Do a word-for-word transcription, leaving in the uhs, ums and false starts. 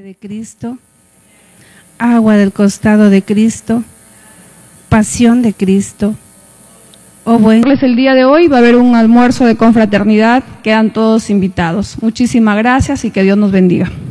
de Cristo, agua del costado de Cristo, pasión de Cristo. Oh, bueno. El día de hoy va a haber un almuerzo de confraternidad, quedan todos invitados. Muchísimas gracias y que Dios nos bendiga.